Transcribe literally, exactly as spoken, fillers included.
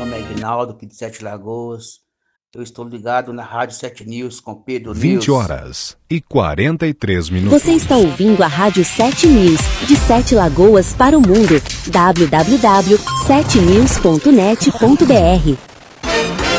nome é Ignaldo, aqui de Sete Lagoas. Eu estou ligado na Rádio Sete News com Pedro News. vinte horas e quarenta e três minutos. Você está ouvindo a Rádio Sete News, de Sete Lagoas para o mundo. w w w ponto sete news ponto net ponto b r